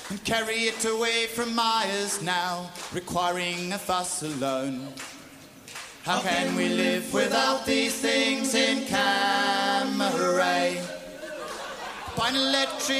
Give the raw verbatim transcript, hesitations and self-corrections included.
and carry it away from Myers now, requiring a fuss alone. How can we live without these things in Camaray? By an electric